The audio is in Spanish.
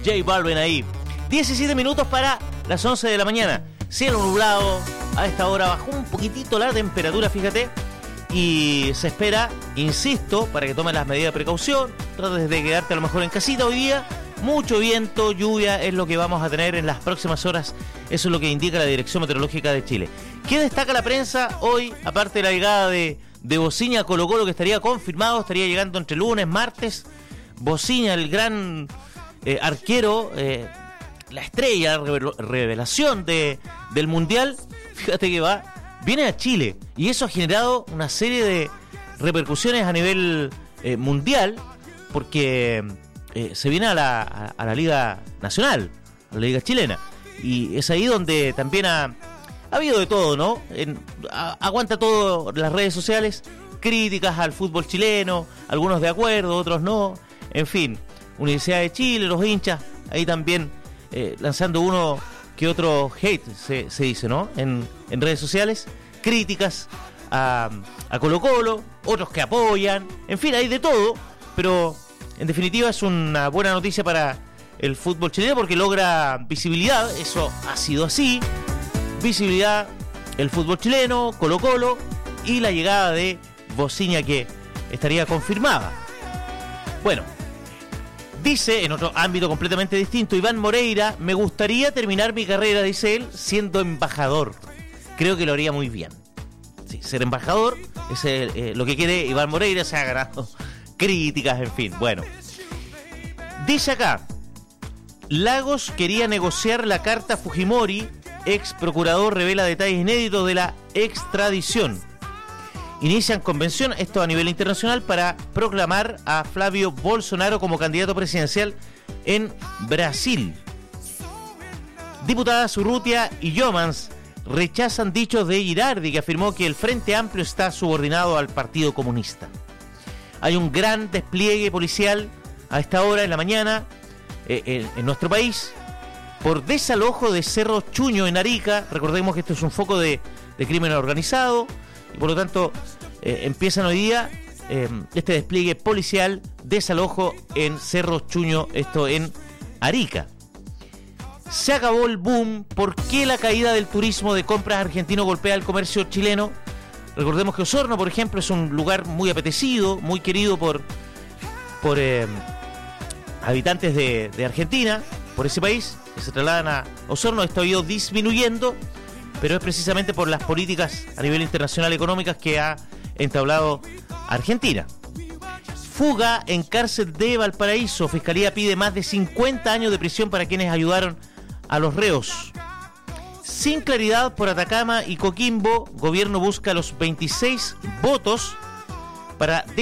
J Balvin ahí. 17 minutos para las 11 de la mañana. Cielo nublado, a esta hora bajó un poquitito la temperatura, fíjate. Y se espera, insisto, para que tomen las medidas de precaución. Trates de quedarte a lo mejor en casita hoy día. Mucho viento, lluvia es lo que vamos a tener en las próximas horas. Eso es lo que indica la Dirección Meteorológica de Chile. ¿Qué destaca la prensa hoy? Aparte de la llegada de Bociña a Colo-Colo, que estaría confirmado, estaría llegando entre lunes, martes. Bociña, el gran arquero, la estrella, revelación del Mundial. Fíjate que viene a Chile. Y eso ha generado una serie de repercusiones a nivel mundial, porque se viene a la Liga Nacional, a la Liga Chilena. Y es ahí donde también ha habido de todo, ¿no? Aguanta todo las redes sociales, críticas al fútbol chileno, algunos de acuerdo, otros no. En fin, Universidad de Chile, los hinchas, ahí también lanzando uno que otro hate, se dice, ¿no? En redes sociales, críticas a Colo-Colo, otros que apoyan, en fin, hay de todo, pero en definitiva es una buena noticia para el fútbol chileno porque logra visibilidad, eso ha sido así, visibilidad el fútbol chileno, Colo-Colo y la llegada de Bociña que estaría confirmada. Bueno, dice en otro ámbito completamente distinto Iván Moreira, me gustaría terminar mi carrera, dice él, siendo embajador. Creo que lo haría muy bien. Sí, ser embajador es lo que quiere Iván Moreira, se ha ganado críticas, en fin. Bueno, dice acá, Lagos quería negociar la carta Fujimori, ex procurador revela detalles inéditos de la extradición. Inician convención, esto a nivel internacional, para proclamar a Flavio Bolsonaro como candidato presidencial en Brasil. Diputadas Urrutia y Jomans rechazan dichos de Girardi, que afirmó que el Frente Amplio está subordinado al Partido Comunista. Hay un gran despliegue policial a esta hora en la mañana en nuestro país por desalojo de Cerro Chuño en Arica. Recordemos que esto es un foco de crimen organizado y por lo tanto empiezan hoy día este despliegue policial, desalojo en Cerro Chuño, esto en Arica. Se acabó el boom. ¿Por qué la caída del turismo de compras argentino golpea el comercio chileno? Recordemos que Osorno, por ejemplo, es un lugar muy apetecido, muy querido por habitantes de Argentina, por ese país, que se trasladan a Osorno. Esto ha ido disminuyendo, pero es precisamente por las políticas a nivel internacional económicas que ha entablado Argentina. Fuga en cárcel de Valparaíso. Fiscalía pide más de 50 años de prisión para quienes ayudaron a los reos. Sin claridad por Atacama y Coquimbo, gobierno busca los 26 votos para